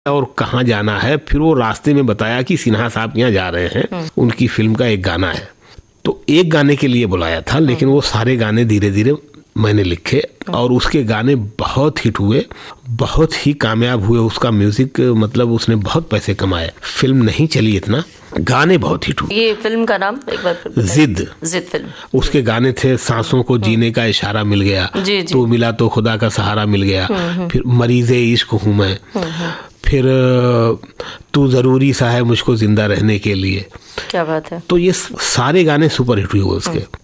और कहाँ जाना है। फिर वो रास्ते में बताया कि सिन्हा साहब यहाँ जा रहे हैं, उनकी फिल्म का एक गाना है। तो एक गाने के लिए बुलाया था, लेकिन वो सारे गाने धीरे धीरे मैंने लिखे और उसके गाने बहुत हिट हुए, बहुत ही कामयाब हुए। उसका म्यूजिक मतलब उसने बहुत पैसे कमाए। फिल्म नहीं चली इतना, गाने बहुत हिट हुए। ये फिल्म का नाम एक बार फिर जिद फिल्म। उसके गाने थे सांसों को जीने का इशारा मिल गया, तो मिला तो खुदा का सहारा मिल गया, फिर मरीज़े इश्क हूँ मैं, फिर तू ज़रूरी सा है मुझको जिंदा रहने के लिए। क्या बात है। तो ये सारे गाने सुपर हिट हुए उसके।